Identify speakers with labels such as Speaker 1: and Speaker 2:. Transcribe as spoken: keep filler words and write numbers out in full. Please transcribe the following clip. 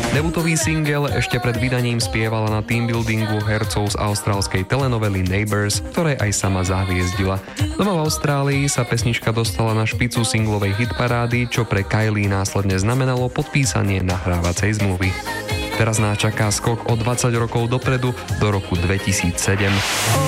Speaker 1: Debutový single ešte pred vydaním spievala na teambuildingu hercov z austrálskej telenovely Neighbours, ktorej aj sama zahviezdila. Doma v Austrálii sa pesnička dostala na špicu singlovej hitparády, čo pre Kylie následne znamenalo podpísanie nahrávacej zmluvy. Teraz nás čaká skok o dvadsať rokov dopredu do roku dvetisícsedem.